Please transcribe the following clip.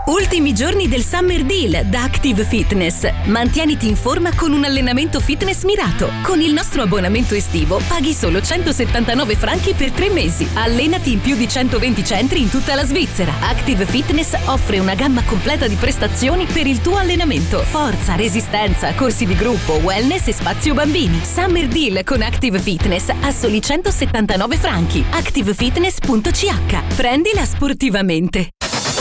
Ultimi giorni del Summer Deal da Active Fitness. Mantieniti in forma con un allenamento fitness mirato. Con il nostro abbonamento estivo paghi solo 179 franchi per 3 mesi. Allenati in più di 120 centri in tutta la Svizzera. Active Fitness offre una gamma completa di prestazioni per il tuo allenamento. Forza, resistenza, corsi di gruppo, wellness e spazio bambini. Summer Deal con Active Fitness a soli 179 franchi. activefitness.ch. Prendila sportivamente.